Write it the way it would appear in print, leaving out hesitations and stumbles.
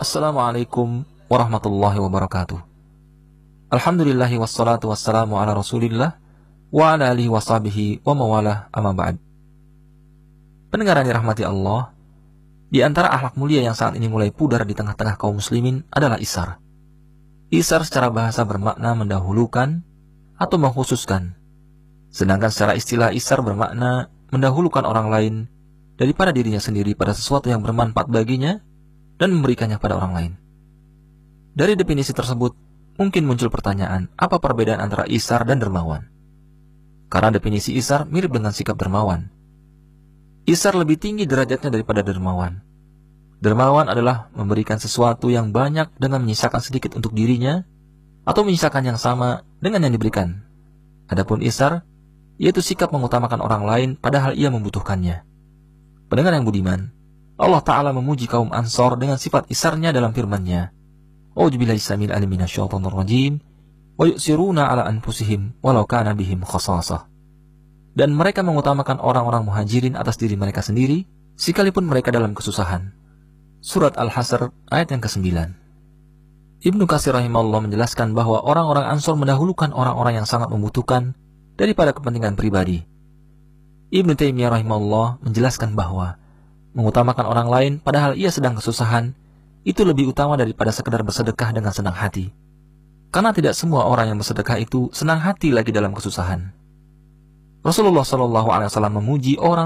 Assalamualaikum warahmatullahi wabarakatuh. Alhamdulillahi wassalatu wassalamu ala rasulillah wa ala alihi washabihi wa mawalah amma ba'd. Pendengar yang dirahmati Allah, di antara akhlak mulia yang saat ini mulai pudar di tengah-tengah kaum muslimin adalah isar. Isar secara bahasa bermakna mendahulukan atau mengkhususkan. Sedangkan secara istilah isar bermakna mendahulukan orang lain daripada dirinya sendiri pada sesuatu yang bermanfaat baginya dan memberikannya pada orang lain. Dari definisi tersebut, mungkin muncul pertanyaan, apa perbedaan antara isar dan dermawan? Karena definisi isar mirip dengan sikap dermawan. Isar lebih tinggi derajatnya daripada dermawan. Dermawan adalah memberikan sesuatu yang banyak dengan menyisakan sedikit untuk dirinya, atau menyisakan yang sama dengan yang diberikan. Adapun isar, yaitu sikap mengutamakan orang lain padahal ia membutuhkannya. Pendengar yang budiman, Allah Ta'ala memuji kaum Ansor dengan sifat isarnya dalam firman-Nya. A'udzubillahi samil alim minasyaitonir rajim. Wa yu'siruna ala anfusihim walau kana bihim khasasah. Dan mereka mengutamakan orang-orang muhajirin atas diri mereka sendiri, sekalipun mereka dalam kesusahan. Surat Al-Hasr ayat yang ke-9. Ibnu Katsir rahimahullah menjelaskan bahwa orang-orang Ansor mendahulukan orang-orang yang sangat membutuhkan daripada kepentingan pribadi. Ibnu Taimiyah rahimahullah menjelaskan bahwa mengutamakan orang lain padahal ia sedang kesusahan itu lebih utama daripada sekedar bersedekah dengan senang hati. Karena tidak semua orang yang bersedekah itu senang hati lagi dalam kesusahan. Rasulullah SAW memuji orang